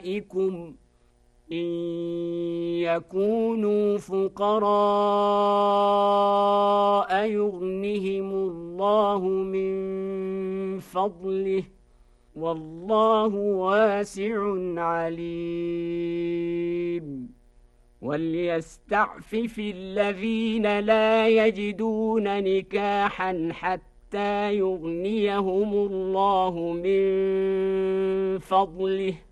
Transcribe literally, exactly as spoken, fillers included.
إن يكونوا فقراء يغنهم الله من فضله والله واسع عليم وليستعفف الذين لا يجدون نكاحا حتى يغنيهم الله من فضله